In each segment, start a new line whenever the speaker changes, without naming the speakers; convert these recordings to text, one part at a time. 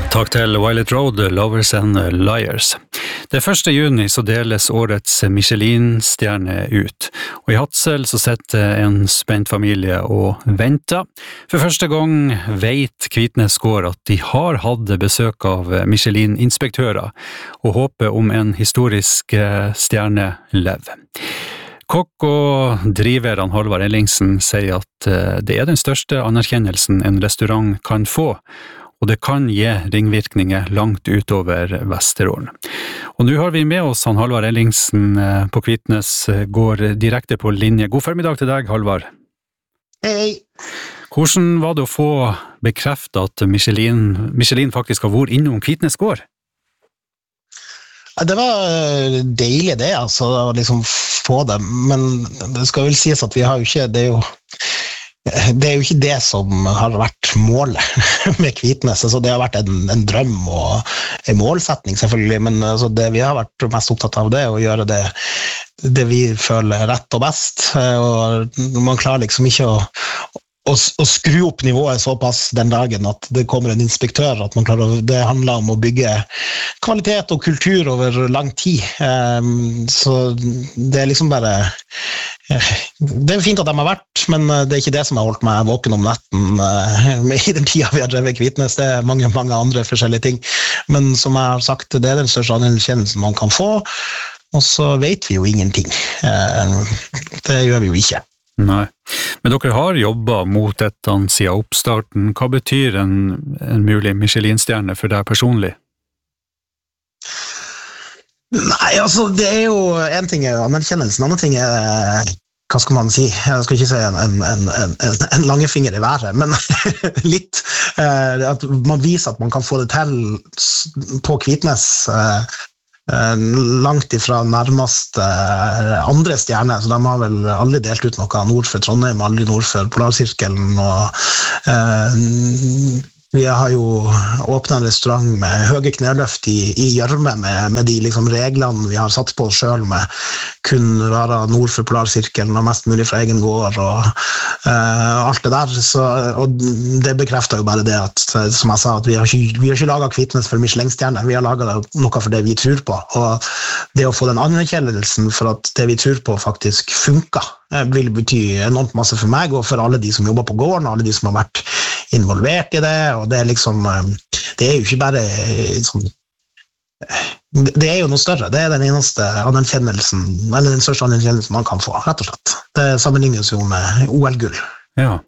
Takk til Violet Road, Lovers and Liars. Det 1. juni så deles årets Michelin-stjerne ut, og i Hadsel så sitter en spent familie og venter. For første gang vet Kvitnes gård at de har hatt besøk av Michelin-inspektører, og håper om en historisk stjerne lever. Kokk og driveren Halvard Ellingsen sier at det den største anerkjennelsen en restaurant kan få, og det kan gi ringvirkninger langt utover Vesterålen. Og nå har vi med oss Halvard Ellingsen på Kvitnes, går direkte på linje. God formiddag til deg, Halvard.
Hei.
Hvordan var det å få bekreftet at Michelin faktisk har vært innom Kvitnes gård?
Det var deilig det, altså, å liksom få det, men det skal vel sies at vi har jo ikke, det er jo ikke det som har vært målet med Kvitnes. Altså, det har vært en drøm og en målsetning selvfølgelig, men altså, det vi har vært mest opptatt av det er å gjøre det vi føler rett og best, og man klarer liksom ikke å skru opp nivået såpass den dagen at det kommer en inspektør, at man klarer, det handler om å bygge kvalitet og kultur over lang tid, så det er liksom bare det fint at de har vært, men det er ikke det som har holdt meg våken om natten i den tiden vi har drevet Kvitnes. Det er mange andre forskjellige ting, men som jeg har sagt, det er den største anerkjennelsen man kan få, og så vet vi jo ingenting. Det gjør vi jo ikke.
Nei, men dere har jobbet mot dette siden oppstarten. Hva betyr en mulig Michelin-stjerne for deg personlig?
Nei, altså, det er jo en ting er anerkjennelsen, andre ting er, hva skal man si, jeg skal ikke si en langefinger i været, men litt, at man viser at man kan få det til på Kvitnes, langt ifra nærmeste andre stjerne, så de har vel aldri delt ut noe nord for Trondheim, aldri nord for Polarsirkelen, og vi har jo åpnet en restaurant med høye kneløft i gjørme med de liksom reglene vi har satt på oss selv, med kun være nord for Polarsirkelen og mest mulig fra egen gård og alt det der, og det bekrefter jo bare det at, som jeg sa, at vi har ikke laget Kvitnes for Michelin-stjerne, vi har laget noe for det vi tror på, og det å få den anerkjennelsen for at det vi tror på faktisk funker, vil bety enormt masse for meg og for alle de som jobber på gården, alle de som har vært involvert i det, og det er liksom, det er jo ikke bare sånn, det er jo noe større, det er den eneste anerkjennelsen, eller den største anerkjennelsen man kan få, rett og slett. Det sammenlignes jo med OL-gull.
Ja,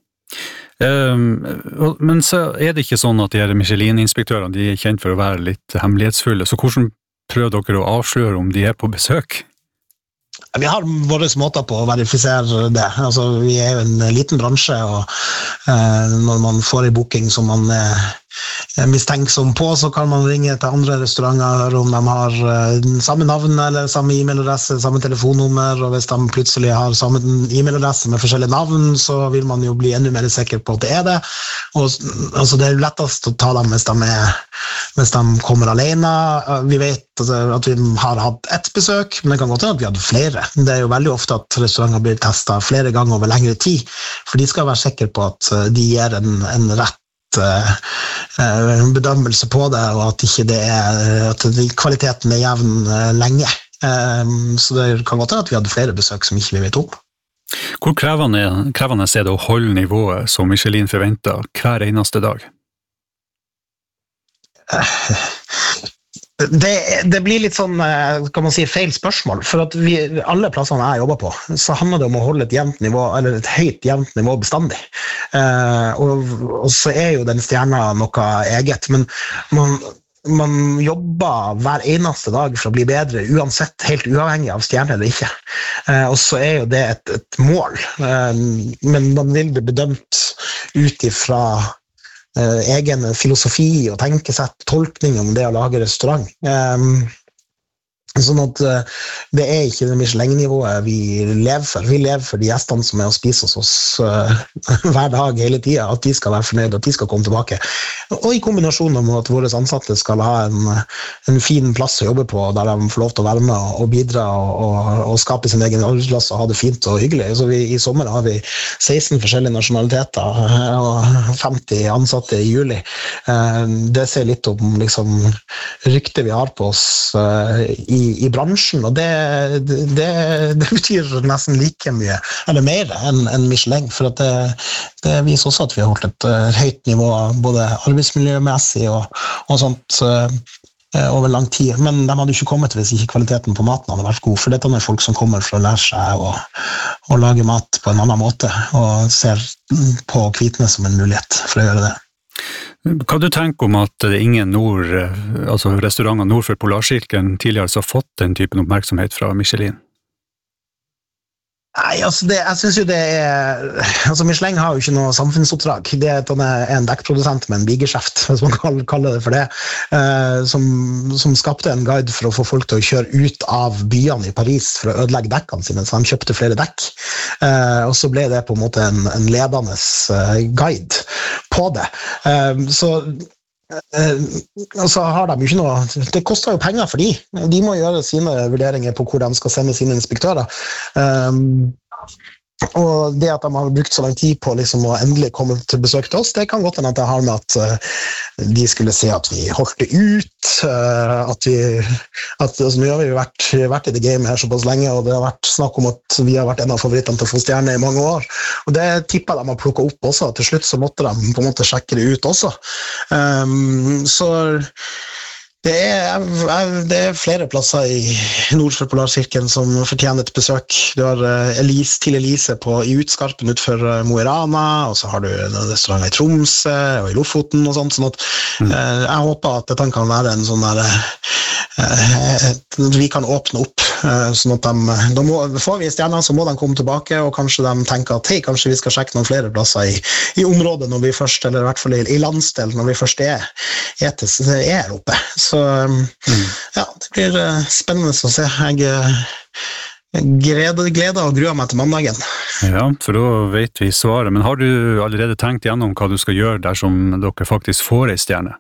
men så er det ikke sånn at de her Michelin-inspektørene, de er kjent for å være litt hemmelighetsfulle, så hvordan prøver dere å avsløre om de er på besøk?
Vi har våre måter på å verifisere det. Altså, vi er jo en liten bransje, og når man får en booking som man er mistenksom på, så kan man ringe til andre restauranter og høre om de har samme navn eller samme e-mailadresse, samme telefonnummer, og hvis de plutselig har samme e-mailadresse med forskjellige navn, så vil man jo bli enda mer sikker på at det er det. Og altså, det er lettest å ta dem hvis de kommer alene. Vi vet at vi har hatt ett besøk, men det kan godt være at vi hadde flere. Det er jo veldig ofte at restauranter blir testet flere ganger over lengre tid, for de skal være sikre på at de gir en rett bedømmelse på det, og at ikke det at kvaliteten er jevn lenge. Så det kan godt være at vi hadde flere besøk som ikke vi vet om.
Hvor krevende er det å holde nivået som Michelin forventer hver eneste dag?
Det blir litt sånn, kan man si, feil spørsmål, for at alle plassene jeg jobber på, så handler det om å holde et jevnt nivå, eller et høyt jevnt nivå bestandig. Og så er jo den stjerna noe eget, men man jobber hver eneste dag for å bli bedre, uansett, helt uavhengig av stjerne eller ikke. Og så er jo det et mål, men man vil bli bedømt ut ifra egen filosofi og tenkesett, tolkning om det å lage restaurant. Sånn at det ikke det Michelin-nivået vi lever for. Vi lever for de gjestene som og spiser hos oss hver dag, hele tiden, at de skal være fornøyd, at de skal komme tilbake. Og i kombinasjon med at våre ansatte skal ha en fin plass å jobbe på, der de får lov til å være med og bidra og skape sin egen arbeidsplass og ha det fint og hyggelig. Så I sommer har vi 16 forskjellige nasjonaliteter og 50 ansatte i juli. Det ser litt om liksom, ryktet vi har på oss i bransjen, og det betyr nesten like mye, eller mer enn Michelin, for at det viser også at vi har holdt et høyt nivå, både arbeidsmiljømessig og sånt, over lang tid, men de hadde ikke kommet hvis ikke kvaliteten på maten hadde vært god, for dette er folk som kommer for å lære seg å lage mat på en annen måte, og ser på Kvitnes som en mulighet for å gjøre det.
Hva du tenker om at ingen restauranter nord for Polarsirkelen tidligere har fått den typen oppmerksomhet fra Michelin?
Nei, jeg synes jo det Michelin har jo ikke noe samfunnsoppdrag. Det en dekkprodusent med en bigeskjeft, hvis man kan kalle det for det, som skapte en guide for å få folk til å kjøre ut av byene i Paris for å ødelegge dekkene sine, så de kjøpte flere dekk. Og så ble det på en måte en ledende guide på det. Og så har de jo ikke noe, det koster jo penger for de må gjøre sine vurderinger på hvor de skal sende sine inspektører, og det at de har brukt så lang tid på liksom å endelig komme til besøk til oss, det kan godt hende at det har med at de skulle se at vi holdt det ut, nå har vi jo vært i det game her såpass lenge, og det har vært snakk om at vi har vært en av favorittene til å få stjerne i mange år, og det tippet de har plukket opp også, til slutt så måtte de på en måte sjekke det ut også. Så det flere plasser i nord for Polarsirkelen som fortjener et besøk. Du har Elise i Utskarpen utfor Mo i Rana, og så har du restauranter i Tromsø og i Lofoten og sånt, sånn at jeg håper at dette kan være en sånn der vi kan åpne opp, sånn at får vi stjerner, så må de komme tilbake, og kanskje de tenker at hei, kanskje vi skal sjekke noen flere plasser i området når vi først, eller i hvert fall i landsdelen når vi først er oppe. Så ja, det blir spennende å se. Jeg gleder og gruer meg til mandagen.
Ja, for da vet vi svaret, men har du allerede tenkt gjennom hva du skal gjøre dersom dere faktisk får en stjerne?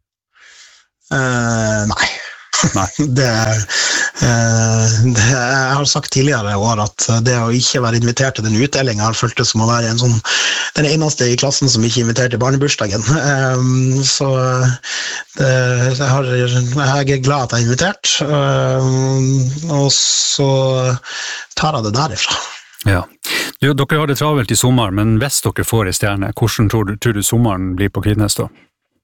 Nei. Jeg har sagt tidligere i år at det å ikke være invitert til den utdelingen har følt det som å være den eneste i klassen som ikke er invitert til barnebursdagen. Så jeg er glad at jeg er invitert, og så tar jeg det derifra.
Ja. Dere har det travelt i sommer, men hvis dere får en stjerne, hvordan tror du sommeren blir på Kvitnes da?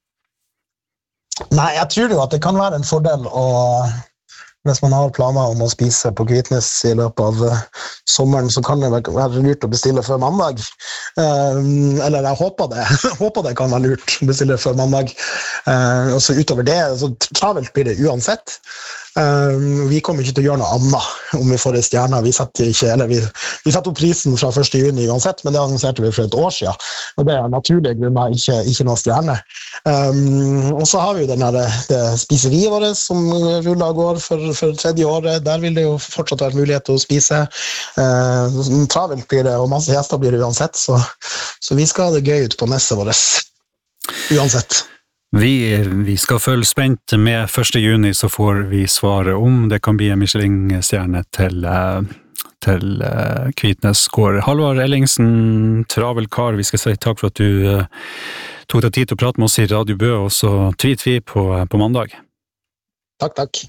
Nei, jeg tror jo at det kan være en fordel hvis man har planer om å spise på Kvitnes i løpet av sommeren, så kan det være lurt å bestille før mandag. Eller jeg håper det kan være lurt å bestille før mandag. Og så utover det, så travelt blir det uansett. Vi kommer ikke til å gjøre noe annet om vi får en stjerne. Vi setter opp prisen fra 1. juni uansett, men det annonserte vi for et år siden, og det naturlig grunn ikke noe stjerne. Og så har vi jo det spiseriet vårt som ruller og går for 3. året. Der vil det jo fortsatt være mulighet til å spise. Travelt blir det, og masse gjester blir det uansett, så vi skal ha det gøy ut på nesset vårt uansett.
Vi skal følge spent med 1. juni, så får vi svare om det kan bli en Michelin-stjerne til Kvitnes gård. Halvard Ellingsen, travel kar, vi skal si takk for at du tok deg tid til å prate med oss i Radio Bø, og så tweet vi på mandag.
Takk.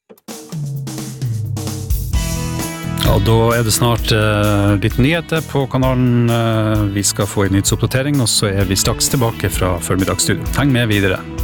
Ja, da er det snart litt nyheter på kanalen. Vi skal få en nyhetsoppdatering, og så er vi straks tilbake fra formiddagsstudio. Heng med videre.